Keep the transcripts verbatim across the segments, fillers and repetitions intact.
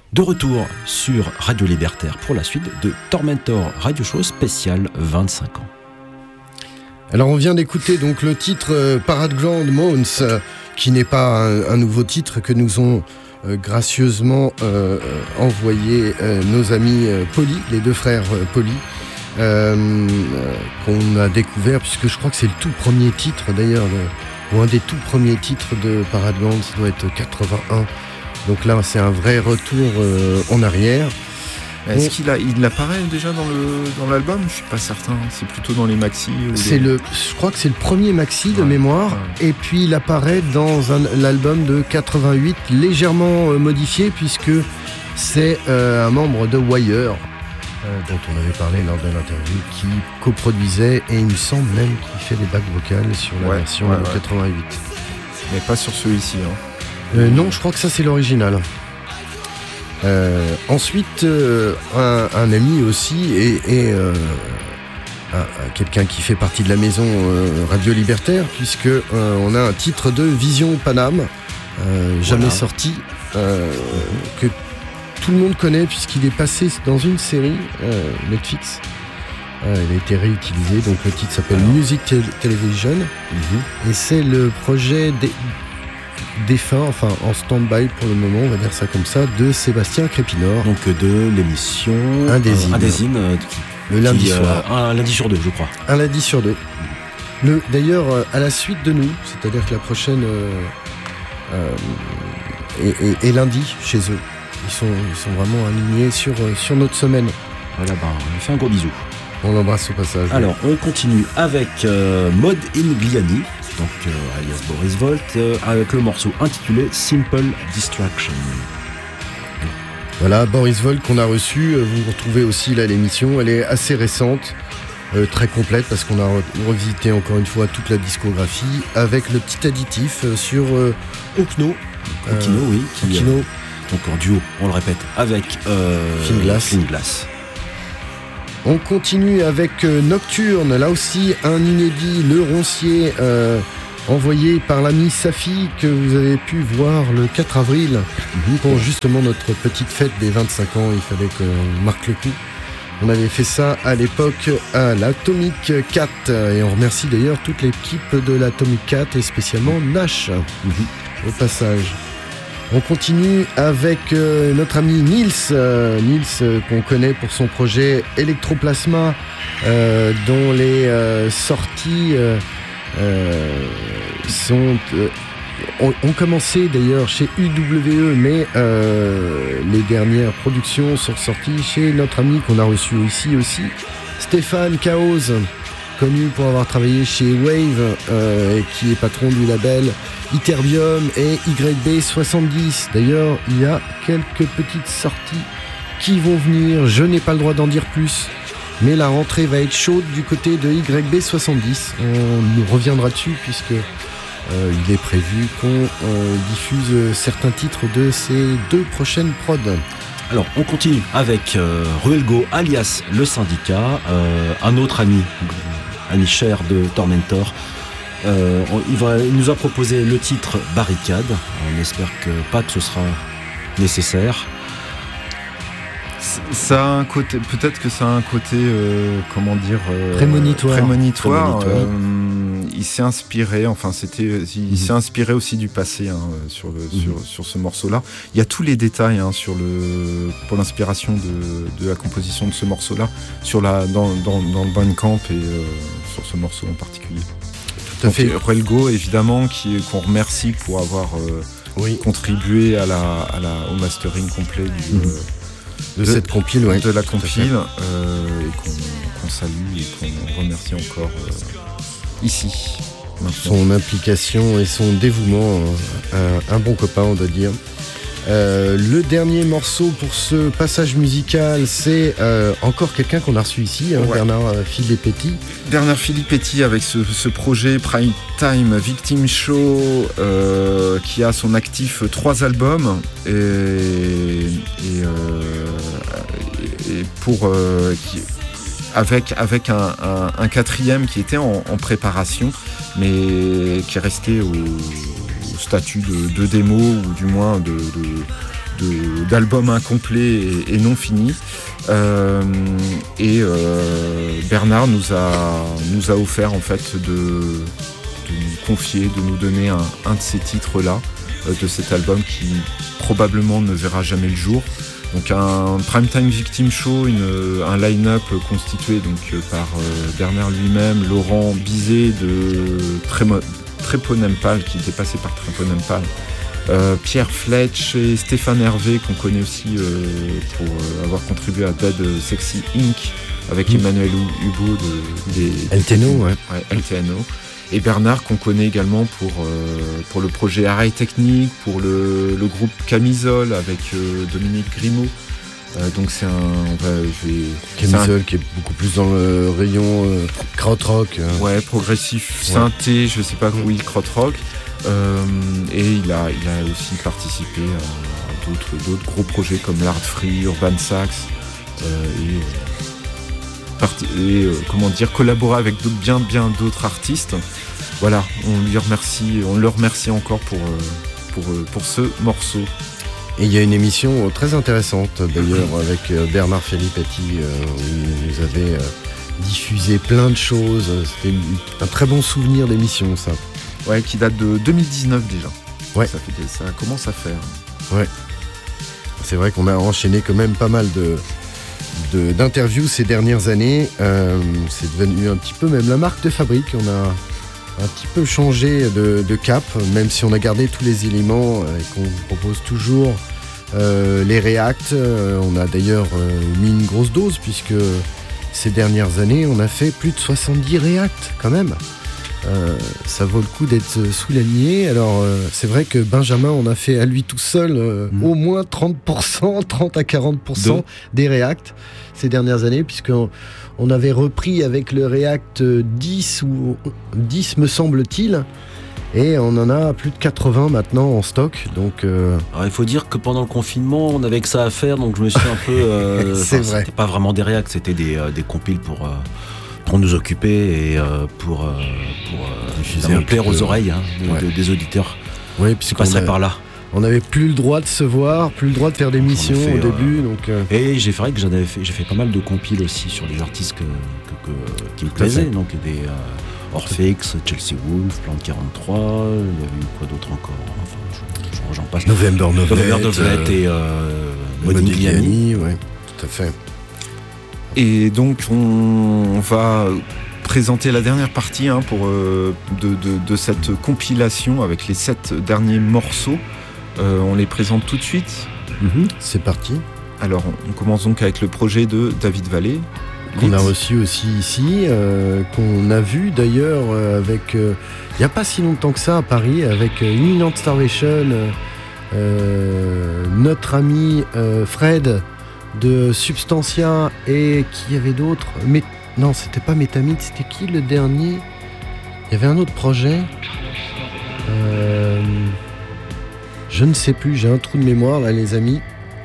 De retour sur Radio Libertaire pour la suite de Tormentor Radio Show spécial vingt-cinq ans. Alors on vient d'écouter donc le titre euh, Parade Ground Mounds, euh, qui n'est pas un, un nouveau titre que nous ont euh, gracieusement euh, envoyé euh, nos amis euh, Poli, les deux frères euh, Poli, euh, euh, qu'on a découvert, puisque je crois que c'est le tout premier titre d'ailleurs, le, ou un des tout premiers titres de Parade Ground, ça doit être quatre-vingt-un. Donc là, c'est un vrai retour euh, en arrière. Est-ce On... qu'il a, il apparaît déjà dans, le, dans l'album ? Je suis pas certain. C'est plutôt dans les maxi. Ou c'est les... le, je crois que c'est le premier maxi de ouais, mémoire. Ouais. Et puis il apparaît dans un, l'album de quatre-vingt-huit, légèrement euh, modifié, puisque c'est euh, un membre de Wire, euh, dont on avait parlé lors de l'interview, qui coproduisait, et il me semble même qu'il fait des backs vocales sur la ouais, version ouais, de ouais. quatre-vingt-huit. Mais pas sur celui-ci. Hein. Euh, non, je crois que ça c'est l'original. Euh, ensuite, euh, un, un ami aussi et, et euh, un, un, quelqu'un qui fait partie de la maison euh, Radio Libertaire, puisque euh, on a un titre de Vision Paname, euh, jamais voilà. sorti, euh, que tout le monde connaît puisqu'il est passé dans une série euh, Netflix. Euh, il a été réutilisé, donc le titre s'appelle Alors. Music Te- Television, mm-hmm. et c'est le projet des défunt, enfin en stand-by pour le moment, on va dire ça comme ça, de Sébastien Crépinor. Donc de l'émission Indésine. Euh, Indésine euh, qui, le lundi qui, soir. Euh, un lundi sur deux, je crois. Un lundi sur deux. Le, d'ailleurs, euh, à la suite de nous, c'est-à-dire que la prochaine euh, euh, est, est, est lundi chez eux. Ils sont, ils sont vraiment alignés sur, euh, sur notre semaine. Voilà, ben, on lui fait un gros bisou. On l'embrasse au passage. Alors, on continue avec euh, Mod Ingliani, donc euh, alias Boris Volt, euh, avec le morceau intitulé Simple Distraction. Voilà, Boris Volt qu'on a reçu, vous retrouvez aussi là l'émission, elle est assez récente, euh, très complète parce qu'on a re- revisité encore une fois toute la discographie avec le petit additif euh, sur euh, Okno. Okino, euh, oui. Qui, Okino. Euh, donc en duo, on le répète, avec euh, Finglas. Finglas. On continue avec euh, Nocturne, là aussi un inédit, Le Roncier, euh, envoyé par l'ami Safi, que vous avez pu voir le quatre avril, mmh, pour justement notre petite fête des vingt-cinq ans, il fallait qu'on marque le coup. On avait fait ça à l'époque à l'Atomic Cat, et on remercie d'ailleurs toute l'équipe de l'Atomic Cat, et spécialement Nash, mmh, au passage. On continue avec euh, notre ami Nils, euh, Nils euh, qu'on connaît pour son projet Electroplasma, euh, dont les euh, sorties euh, euh, sont, euh, ont, ont commencé d'ailleurs chez U W E, mais euh, les dernières productions sont sorties chez notre ami qu'on a reçu ici aussi, Stéphane Chaos, connu pour avoir travaillé chez Wave, euh, et qui est patron du label Iterbium et Y B soixante-dix. D'ailleurs, il y a quelques petites sorties qui vont venir. Je n'ai pas le droit d'en dire plus, mais la rentrée va être chaude du côté de Y B soixante-dix. On nous reviendra dessus puisque euh, il est prévu qu'on euh, diffuse certains titres de ces deux prochaines prods. Alors, on continue avec euh, Ruelgo, alias Le Syndicat, euh, un autre ami, ami cher de Tormentor. Euh, il, va, il nous a proposé le titre Barricade. On espère que pas que ce sera nécessaire. Ça a un côté, peut-être que ça a un côté, euh, comment dire, euh, prémonitoire. prémonitoire. prémonitoire. Euh, il s'est inspiré, enfin c'était, il mmh. s'est inspiré aussi du passé hein, sur le mmh. sur sur ce morceau-là. Il y a tous les détails hein, sur le pour l'inspiration de, de la composition de ce morceau-là, sur la dans dans dans le Bandcamp et euh, sur ce morceau en particulier. Tout à fait. Ruelgo évidemment qui qu'on remercie pour avoir euh, oui. contribué à la à la au mastering complet du. Mmh. Euh, De, de cette compile, ouais. De la compile, euh, et qu'on, qu'on salue et qu'on remercie encore euh, ici. Maintenant. Son implication et son dévouement, un, un bon copain, on doit dire. Euh, le dernier morceau pour ce passage musical, c'est euh, encore quelqu'un qu'on a reçu ici, hein, ouais. Bernard euh, Filippetti. Bernard Filippetti avec ce, ce projet Prime Time Victim Show euh, qui a son actif trois albums et, et, euh, et pour euh, qui, avec, avec un, un, un quatrième qui était en, en préparation mais qui est resté au statut de, de démo ou du moins de, de, de, d'albums incomplets et, et non finis. Euh, et euh, Bernard nous a, nous a offert en fait de, de nous confier, de nous donner un, un de ces titres-là, euh, de cet album qui probablement ne verra jamais le jour. Donc un Primetime Victim Show, une, un line-up constitué donc par euh, Bernard lui-même, Laurent Bizet de Trémo, Tréponempal, qui était passé par Tréponempal, euh, Pierre Fletch et Stéphane Hervé, qu'on connaît aussi euh, pour euh, avoir contribué à Dead Sexy Incorporated avec mmh. Emmanuel Hubo de, des El Teno, ouais. ouais, El Teno. Et Bernard, qu'on connaît également pour, euh, pour le projet Arrêt Technique, pour le, le groupe Camisole avec euh, Dominique Grimaud. Euh, donc c'est un... Ouais, je vais, Camisole c'est un, qui est beaucoup plus dans le rayon euh, krautrock. Hein. Ouais, progressif, ouais. Synthé, je sais pas, oui, krautrock. Euh, et il a, il a aussi participé à d'autres, d'autres gros projets comme l'Art Free, Urban Sax euh, et... et euh, comment dire, collaborer avec d'autres, bien bien d'autres artistes. Voilà, on lui remercie, on le remercie encore pour, euh, pour, euh, pour ce morceau. Et il y a une émission très intéressante d'ailleurs avec Bernard Filippetti euh, où il nous avait euh, diffusé plein de choses. C'était une, un très bon souvenir d'émission, ça. Ouais, qui date de deux mille dix-neuf déjà. Ouais. Ça, fait, ça commence à faire. Ouais. C'est vrai qu'on a enchaîné quand même pas mal de De, d'interviews ces dernières années. Euh, c'est devenu un petit peu même la marque de fabrique. On a un petit peu changé de, de cap, même si on a gardé tous les éléments et qu'on propose toujours euh, les reacts. Euh, on a d'ailleurs euh, mis une grosse dose puisque ces dernières années on a fait plus de soixante-dix reacts quand même. Euh, ça vaut le coup d'être souligné. Alors euh, c'est vrai que Benjamin on a fait à lui tout seul euh, mmh. au moins trente pour cent, trente à quarante pour cent de... des reacts ces dernières années, puisqu'on on avait repris avec le React dix ou dix me semble-t-il, et on en a plus de quatre-vingts maintenant en stock. Donc euh... alors, il faut dire que pendant le confinement on avait que ça à faire, donc je me suis un peu euh, c'est vrai. C'était pas vraiment des reacts, c'était des, euh, des compiles pour euh... pour nous occuper et euh, pour, euh, pour euh, plaire aux oreilles hein, de, ouais. de, des auditeurs oui, qui passeraient par là. On n'avait plus le droit de se voir, plus le droit de faire des missions fait, au début. Euh, donc, euh... Et j'ai fait, que j'en avais fait, j'ai fait pas mal de compiles aussi sur des artistes que, que, que, qui me plaisaient. Donc des euh, Orphex, Chelsea Wolf, Plante quarante-trois, il y avait eu quoi d'autre encore enfin, je, j'en passe. November Novet, November Novet et euh, Modigliani. Oui, tout à fait. Et donc on va présenter la dernière partie hein, pour, euh, de, de, de cette compilation avec les sept derniers morceaux. Euh, on les présente tout de suite. Mmh, c'est parti. Alors on commence donc avec le projet de David Vallée. Qu'on a reçu aussi ici, euh, qu'on a vu d'ailleurs euh, avec, il euh, n'y a pas si longtemps que ça à Paris, avec euh, Imminent Starvation, euh, euh, notre ami euh, Fred de Substantia et qui y avait d'autres mais non c'était pas Métamide, c'était qui le dernier? Il y avait un autre projet euh... je ne sais plus, j'ai un trou de mémoire là les amis.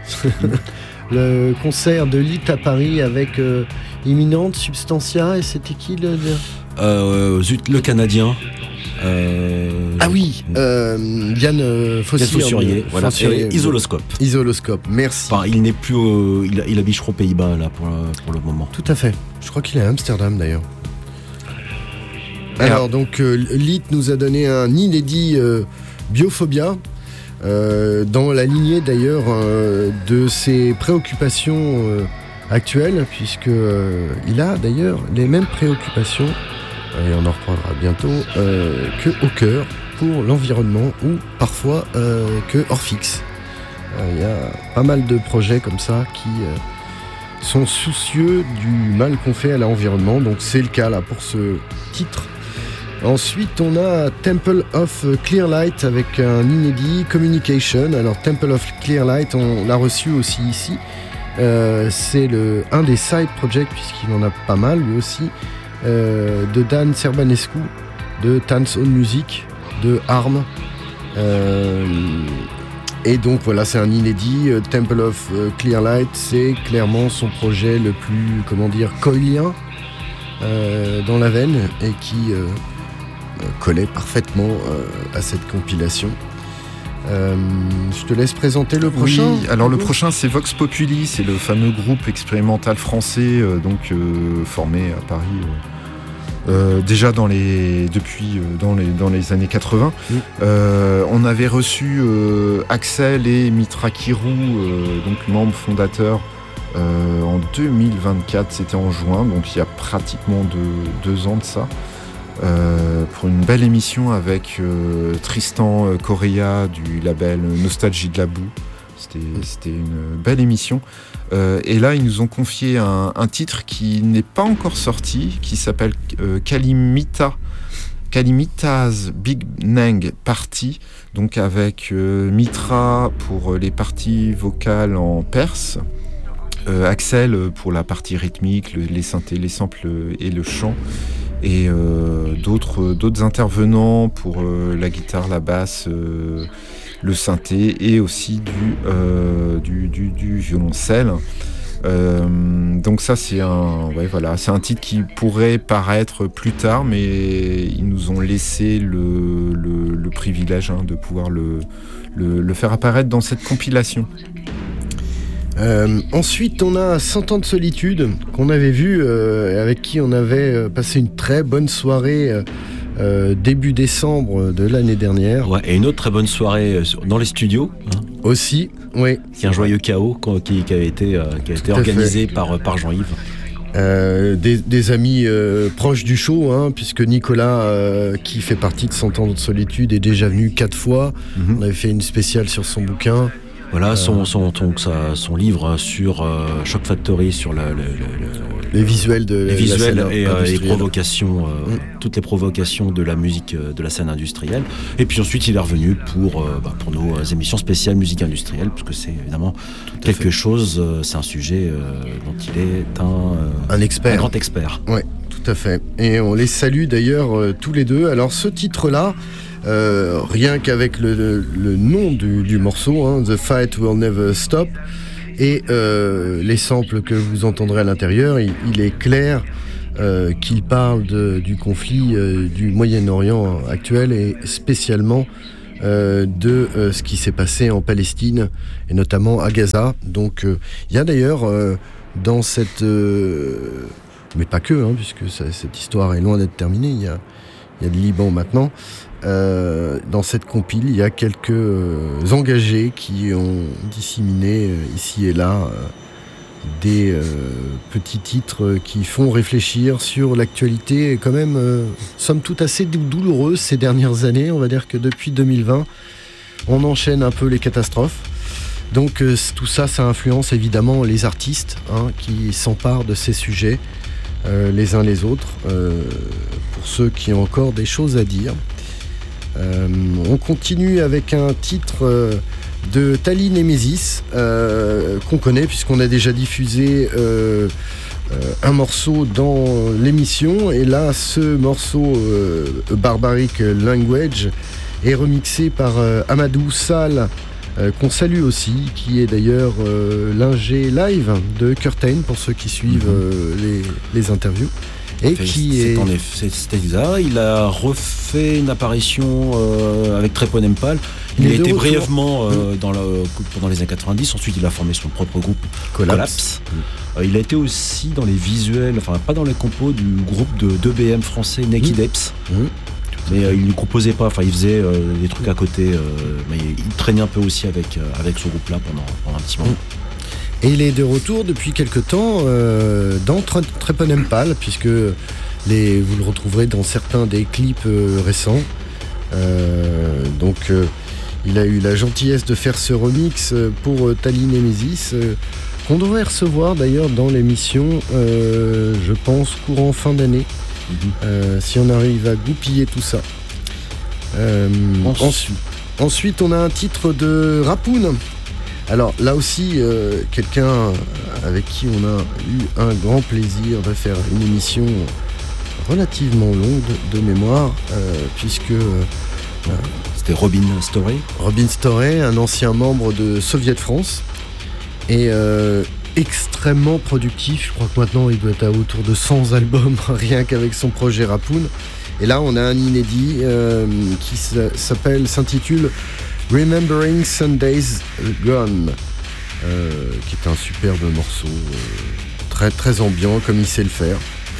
Le concert de Lit à Paris avec euh, Imminente, Substantia et c'était qui le... Euh, zut, le Canadien. Euh, ah oui, euh, Yann euh, Fossurier, voilà. Et Isoloscope. Isoloscope, merci. Enfin, il n'est plus, au, il, il habite aux Pays-Bas là pour, pour le moment. Tout à fait. Je crois qu'il est à Amsterdam d'ailleurs. Alors, Alors donc, euh, Lit nous a donné un inédit euh, Biophobia. Euh, dans la lignée d'ailleurs euh, de ses préoccupations euh, actuelles, puisque euh, il a d'ailleurs les mêmes préoccupations, et on en reprendra bientôt, euh, que Au Cœur pour l'environnement, ou parfois euh, que Orphix. Il euh, y a pas mal de projets comme ça qui euh, sont soucieux du mal qu'on fait à l'environnement, donc c'est le cas là pour ce titre. Ensuite, on a Temple of Clearlight avec un inédit Communication. Alors, Temple of Clearlight, on l'a reçu aussi ici. Euh, c'est le, un des side projects, puisqu'il en a pas mal, lui aussi, euh, de Dan Serbanescu, de Tans Own Music, de Arm. Euh, et donc, voilà, c'est un inédit. Temple of Clearlight, c'est clairement son projet le plus, comment dire, coilien euh, dans la veine, et qui... Euh, collait parfaitement euh, à cette compilation. Euh, je te laisse présenter le prochain. Oui, alors le prochain c'est Vox Populi, c'est le fameux groupe expérimental français euh, donc euh, formé à Paris euh, euh, déjà dans les depuis euh, dans les dans les années quatre-vingts. Mmh. Euh, on avait reçu euh, Axel et Mitra Kirou, euh, donc membres fondateurs. Euh, en deux mille vingt-quatre, c'était en juin, donc il y a pratiquement deux, deux ans de ça, euh, pour une belle émission avec euh, Tristan euh, Correa du label Nostalgie de la boue. C'était, c'était une belle émission. Euh, et là, ils nous ont confié un, un titre qui n'est pas encore sorti, qui s'appelle euh, Kalimita. Kalimita's Big Nang Party, donc avec euh, Mitra pour les parties vocales en perse. Euh, Axel pour la partie rythmique, le, les synthés, les samples et le chant, et euh, d'autres, d'autres intervenants pour euh, la guitare, la basse, euh, le synthé et aussi du, euh, du, du, du violoncelle. Euh, donc ça c'est un, ouais, voilà, c'est un titre qui pourrait paraître plus tard, mais ils nous ont laissé le, le, le privilège hein, de pouvoir le, le, le faire apparaître dans cette compilation. Euh, ensuite, on a cent ans de solitude qu'on avait vu, euh, avec qui on avait passé une très bonne soirée euh, euh, début décembre de l'année dernière. Ouais, et une autre très bonne soirée dans les studios. Hein. Aussi, oui. C'est un joyeux chaos qui, qui a été, euh, qui a été organisé par, par Jean-Yves. Euh, des, des amis euh, proches du show, hein, puisque Nicolas, euh, qui fait partie de cent ans de solitude, est déjà venu quatre fois. Mm-hmm. On avait fait une spéciale sur son bouquin. Voilà, son, son, son, son, son livre sur euh, Shock Factory, sur le, le, le, les visuels de les la visuels scène et euh, les provocations, euh, mmh. toutes les provocations de la musique euh, de la scène industrielle. Et puis ensuite, il est revenu pour, euh, bah, pour nos émissions spéciales musique industrielle, parce que c'est évidemment quelque fait. chose, euh, c'est un sujet euh, dont il est un, euh, un expert, un grand expert. Ouais, tout à fait. Et on les salue d'ailleurs euh, tous les deux. Alors ce titre-là. Euh, rien qu'avec le, le, le nom du, du morceau, hein, The Fight Will Never Stop, et euh, les samples que vous entendrez à l'intérieur, il, il est clair euh, qu'il parle de, du conflit euh, du Moyen-Orient actuel et spécialement euh, de euh, ce qui s'est passé en Palestine et notamment à Gaza. Donc euh, il y a d'ailleurs euh, dans cette... Euh, mais pas que, hein, puisque ça, cette histoire est loin d'être terminée, il y a, il y a le Liban maintenant. Euh, dans cette compile, il y a quelques euh, engagés qui ont disséminé euh, ici et là euh, des euh, petits titres qui font réfléchir sur l'actualité, quand même, euh, somme toute assez douloureuse ces dernières années. On va dire que depuis deux mille vingt, on enchaîne un peu les catastrophes. Donc euh, tout ça, ça influence évidemment les artistes hein, qui s'emparent de ces sujets euh, les uns les autres, euh, pour ceux qui ont encore des choses à dire. Euh, on continue avec un titre euh, de Tali Nemesis euh, qu'on connaît puisqu'on a déjà diffusé euh, euh, un morceau dans l'émission, et là ce morceau euh, Barbaric Language est remixé par euh, Amadou Sall, euh, qu'on salue aussi, qui est d'ailleurs euh, l'ingé live de Curtain pour ceux qui suivent euh, les, les interviews. Et fait, qui c'est est... en effet, c'était ça. Il a refait une apparition euh, avec Treponempal. Il, il a été retour. brièvement euh, mmh. dans le, pendant les années quatre-vingt-dix. Ensuite, il a formé son propre groupe Collapse. Collapse. Mmh. Euh, il a été aussi dans les visuels, enfin pas dans les compos du groupe de deux B M français Naked mmh. Apes. Mmh. Mais euh, il ne composait pas. Enfin, il faisait euh, des trucs à côté. Euh, mais il traînait un peu aussi avec euh, avec ce groupe-là pendant, pendant un petit moment. Mmh. Et il est de retour depuis quelque temps euh, dans Treponempal, puisque les, vous le retrouverez dans certains des clips euh, récents. Euh, donc euh, il a eu la gentillesse de faire ce remix pour euh, Tali Nemesis, euh, qu'on devrait recevoir d'ailleurs dans l'émission, euh, je pense, courant fin d'année, mm-hmm. euh, si on arrive à goupiller tout ça. Euh, ensuite, ensuite, on a un titre de Rapoon. Alors là aussi, euh, quelqu'un avec qui on a eu un grand plaisir de faire une émission relativement longue de, de mémoire, euh, puisque... Euh, C'était Robin Storey. Robin Storey, un ancien membre de Soviet France, et euh, extrêmement productif. Je crois que maintenant il doit être à autour de cent albums, rien qu'avec son projet Rapoon. Et là on a un inédit euh, qui s'appelle, s'intitule Remembering Sundays Gone, euh, qui est un superbe morceau, euh, très très ambiant comme il sait le faire.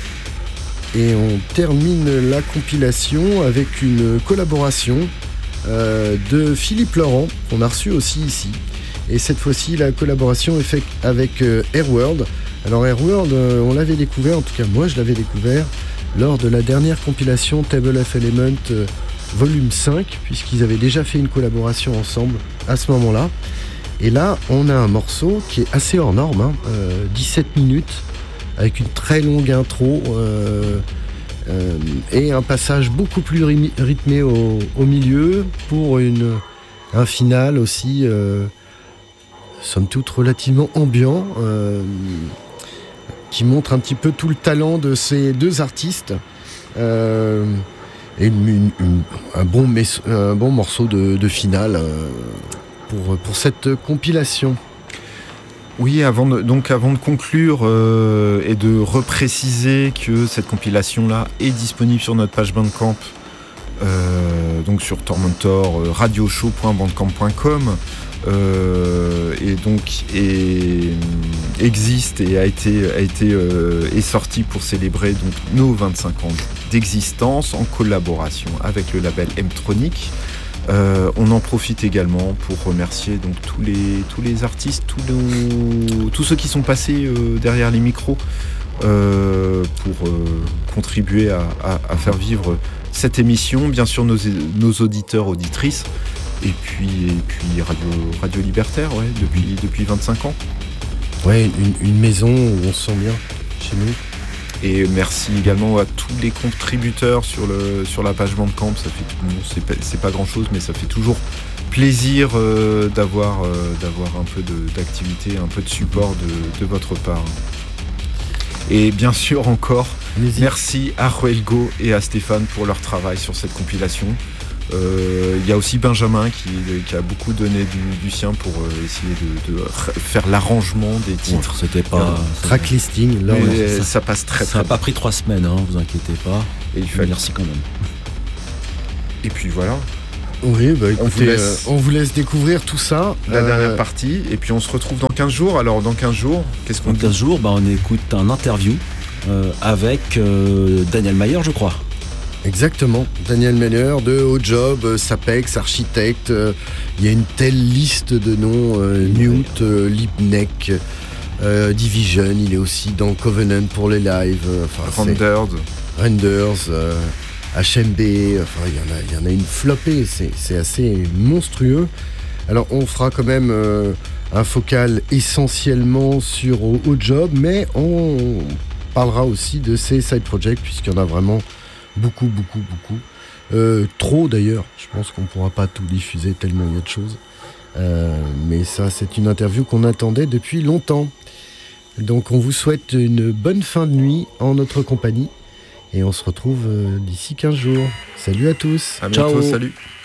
Et on termine la compilation avec une collaboration euh, de Philippe Laurent, qu'on a reçu aussi ici. Et cette fois-ci, la collaboration est faite avec euh, Airworld. Alors Airworld, euh, on l'avait découvert, en tout cas moi je l'avais découvert, lors de la dernière compilation Table of Elements euh, volume cinq, puisqu'ils avaient déjà fait une collaboration ensemble à ce moment-là. Et là, on a un morceau qui est assez hors norme, hein, euh, dix-sept minutes, avec une très longue intro euh, euh, et un passage beaucoup plus rythmé au, au milieu pour une, un final aussi, euh, somme toute relativement ambiant, euh, qui montre un petit peu tout le talent de ces deux artistes. Euh, et une, une, une, un, bon mes, un bon morceau de, de finale euh, pour, pour cette compilation. Oui, avant de, donc avant de conclure euh, et de repréciser que cette compilation-là est disponible sur notre page Bandcamp, euh, donc sur Tormentor, euh, radioshow point bandcamp point com, euh, et donc et, existe et a été, a été euh, est sorti pour célébrer donc nos vingt-cinq ans d'existence en collaboration avec le label M-Tronic. Euh, on en profite également pour remercier donc tous les tous les artistes, tous, nos, tous ceux qui sont passés euh, derrière les micros euh, pour euh, contribuer à, à, à faire vivre cette émission. Bien sûr nos, nos auditeurs, auditrices, et puis et puis Radio Radio Libertaire, ouais, depuis depuis vingt-cinq ans. Ouais, une, une maison où on se sent bien chez nous. Et merci également à tous les contributeurs sur, le, sur la page Bandcamp. Ça fait, bon, c'est, pas, c'est pas grand chose, mais ça fait toujours plaisir euh, d'avoir, euh, d'avoir un peu de, d'activité, un peu de support de, de votre part. Et bien sûr encore, Musique. Merci à Roelgo et à Stéphane pour leur travail sur cette compilation. Il euh, y a aussi Benjamin qui, qui a beaucoup donné du, du sien pour euh, essayer de, de faire l'arrangement des titres. Ouais, c'était pas track listing. Là, ouais, ça, ça passe très ça très. Ça n'a pas pris trois semaines, hein, vous inquiétez pas. Et il fallait... Merci quand même. Et puis voilà. Oui, bah écoutez, on vous laisse, euh, on vous laisse découvrir tout ça. La euh... dernière partie. Et puis on se retrouve dans quinze jours. Alors dans quinze jours, qu'est-ce qu'on dit ? Dans quinze jours, bah, on écoute un interview euh, avec euh, Daniel Mayer, je crois. Exactement, Daniel Meller de Haut Job, Sapex, Architecte, euh, il y a une telle liste de noms, euh, Newt, euh, Lipneck, euh, Division, il est aussi dans Covenant pour les lives, euh, enfin, Rendered, Renders, euh, H M B, enfin il y en a, il y en a une flopée, c'est, c'est assez monstrueux. Alors on fera quand même euh, un focal essentiellement sur Haut Job, mais on parlera aussi de ces side projects puisqu'il y en a vraiment beaucoup, beaucoup, beaucoup. Euh, trop d'ailleurs, je pense qu'on ne pourra pas tout diffuser tellement il y a de choses. Euh, mais ça, c'est une interview qu'on attendait depuis longtemps. Donc on vous souhaite une bonne fin de nuit en notre compagnie. Et on se retrouve euh, d'ici quinze jours. Salut à tous. À bientôt, ciao. Salut.